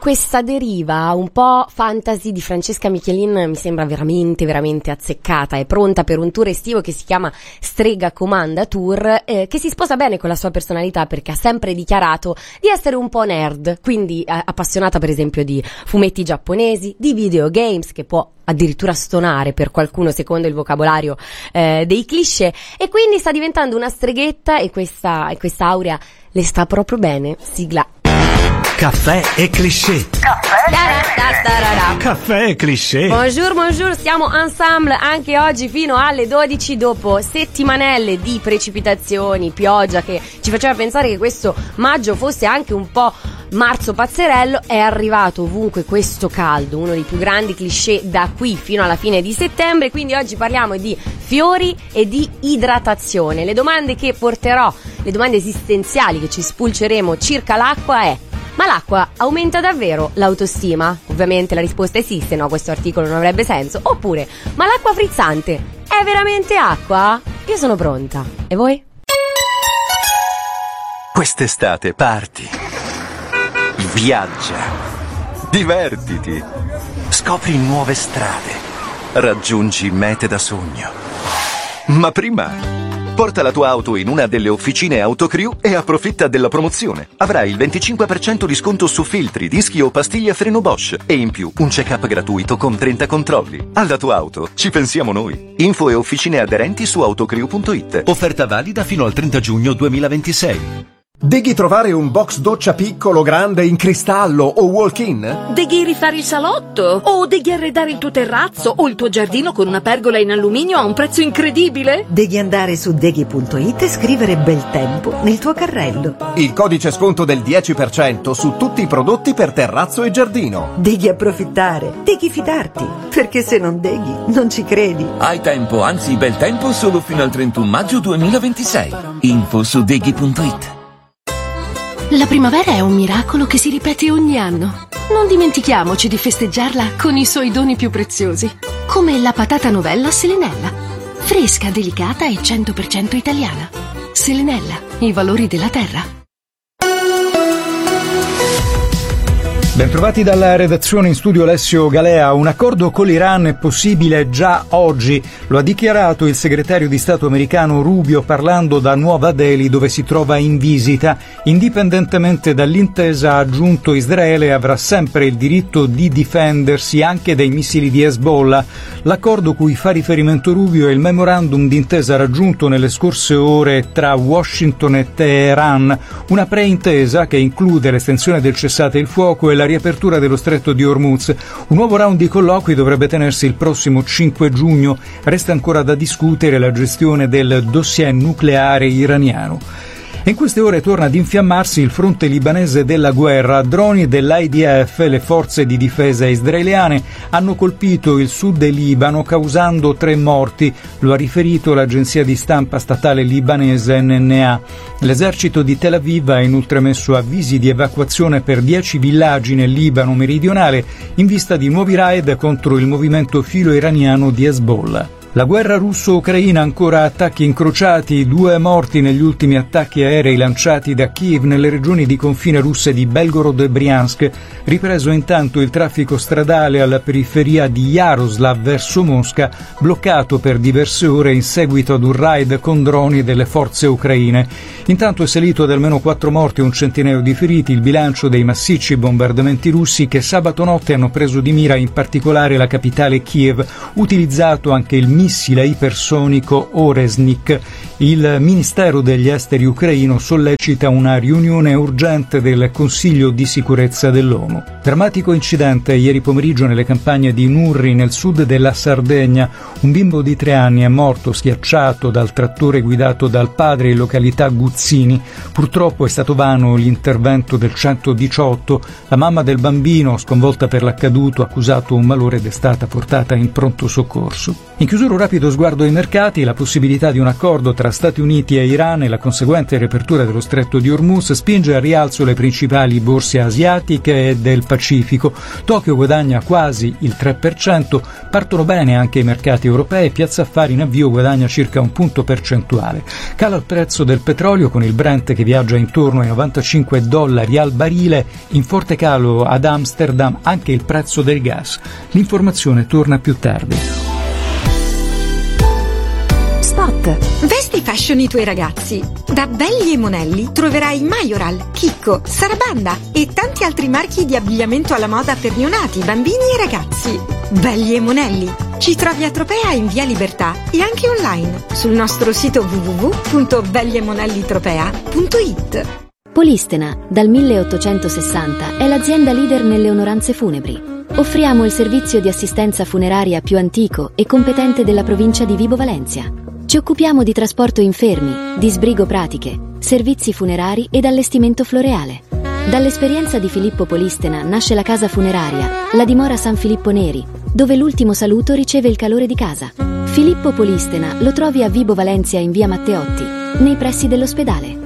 questa deriva un po' fantasy di Francesca Michelin mi sembra veramente veramente azzeccata. È pronta per un tour estivo che si chiama Strega Comanda Tour, che si sposa bene con la sua personalità, perché ha sempre dichiarato di essere un po' nerd, quindi appassionata per esempio di fumetti giapponesi, di videogames, che può addirittura stonare per qualcuno secondo il vocabolario dei cliché, e quindi sta diventando una streghetta, e questa aurea le sta proprio bene. Sigla. Caffè e cliché. Caffè e cliché. Bonjour, siamo ensemble anche oggi fino alle 12, dopo settimanelle di precipitazioni, pioggia che ci faceva pensare che questo maggio fosse anche un po' marzo pazzerello. È arrivato ovunque questo caldo, uno dei più grandi cliché da qui fino alla fine di settembre. Quindi oggi parliamo di fiori e di idratazione. Le domande che porterò, le domande esistenziali che ci spulceremo circa l'acqua è: ma l'acqua aumenta davvero l'autostima? Ovviamente la risposta è sì, se no questo articolo non avrebbe senso. Oppure, ma l'acqua frizzante è veramente acqua? Io sono pronta. E voi? Quest'estate parti, viaggia, divertiti, scopri nuove strade, raggiungi mete da sogno. Ma prima porta la tua auto in una delle officine Autocrew e approfitta della promozione. Avrai il 25% di sconto su filtri, dischi o pastiglie a freno Bosch, e in più un check-up gratuito con 30 controlli. Alla tua auto ci pensiamo noi. Info e officine aderenti su autocrew.it. Offerta valida fino al 30 giugno 2026. Devi trovare un box doccia piccolo, grande, in cristallo o walk-in? Devi rifare il salotto? O devi arredare il tuo terrazzo o il tuo giardino con una pergola in alluminio a un prezzo incredibile? Devi andare su deghi.it e scrivere bel tempo nel tuo carrello. Il codice sconto del 10% su tutti i prodotti per terrazzo e giardino. Devi approfittare, devi fidarti, perché se non deghi non ci credi. Hai tempo, anzi bel tempo, solo fino al 31 maggio 2026. Info su deghi.it. La primavera è un miracolo che si ripete ogni anno. Non dimentichiamoci di festeggiarla con i suoi doni più preziosi, come la patata novella Selenella. Fresca, delicata e 100% italiana. Selenella, i valori della terra. Bentrovati dalla redazione, in studio Alessio Galea. Un accordo con l'Iran è possibile già oggi, lo ha dichiarato il segretario di Stato americano Rubio parlando da Nuova Delhi, dove si trova in visita. Indipendentemente dall'intesa, ha aggiunto, Israele avrà sempre il diritto di difendersi anche dai missili di Hezbollah. L'accordo cui fa riferimento Rubio è il memorandum d'intesa raggiunto nelle scorse ore tra Washington e Teheran, una preintesa che include l'estensione del cessate il fuoco e la riapertura dello stretto di Hormuz. Un nuovo round di colloqui dovrebbe tenersi il prossimo 5 giugno. Resta ancora da discutere la gestione del dossier nucleare iraniano. In queste ore torna ad infiammarsi il fronte libanese della guerra. Droni dell'IDF, le forze di difesa israeliane, hanno colpito il sud del Libano causando 3 morti, lo ha riferito l'agenzia di stampa statale libanese NNA. L'esercito di Tel Aviv ha inoltre emesso avvisi di evacuazione per 10 villaggi nel Libano meridionale in vista di nuovi raid contro il movimento filo-iraniano di Hezbollah. La guerra russo-ucraina, ancora attacchi incrociati, 2 morti negli ultimi attacchi aerei lanciati da Kiev nelle regioni di confine russe di Belgorod e Briansk. Ripreso intanto il traffico stradale alla periferia di Yaroslav verso Mosca, bloccato per diverse ore in seguito ad un raid con droni delle forze ucraine. Intanto è salito ad almeno 4 morti e un centinaio di feriti il bilancio dei massicci bombardamenti russi che sabato notte hanno preso di mira in particolare la capitale Kiev, utilizzato anche il missile ipersonico Oresnik. Il Ministero degli Esteri ucraino sollecita una riunione urgente del Consiglio di sicurezza dell'ONU. Drammatico incidente ieri pomeriggio nelle campagne di Nurri, nel sud della Sardegna. Un bimbo di 3 anni è morto schiacciato dal trattore guidato dal padre in località Guzzini. Purtroppo è stato vano l'intervento del 118. La mamma del bambino, sconvolta per l'accaduto, ha accusato un malore ed è stata portata in pronto soccorso. In chiusura un rapido sguardo ai mercati, la possibilità di un accordo tra tra Stati Uniti e Iran e la conseguente riapertura dello stretto di Hormuz spinge al rialzo le principali borse asiatiche e del Pacifico. Tokyo guadagna quasi il 3%, partono bene anche i mercati europei, Piazza Affari in avvio guadagna circa un punto percentuale. Cala il prezzo del petrolio con il Brent che viaggia intorno ai $95 al barile, in forte calo ad Amsterdam anche il prezzo del gas. L'informazione torna più tardi. Spot. Vesti fashion i tuoi ragazzi. Da Belli e Monelli troverai Majoral, Chicco, Sarabanda e tanti altri marchi di abbigliamento alla moda per neonati, bambini e ragazzi. Belli e Monelli. Ci trovi a Tropea in via Libertà e anche online sul nostro sito www.belliemonellitropea.it. Polistena, dal 1860, è l'azienda leader nelle onoranze funebri. Offriamo il servizio di assistenza funeraria più antico e competente della provincia di Vibo Valentia. Ci occupiamo di trasporto infermi, di sbrigo pratiche, servizi funerari ed allestimento floreale. Dall'esperienza di Filippo Polistena nasce la casa funeraria, la dimora San Filippo Neri, dove l'ultimo saluto riceve il calore di casa. Filippo Polistena lo trovi a Vibo Valentia in via Matteotti, nei pressi dell'ospedale.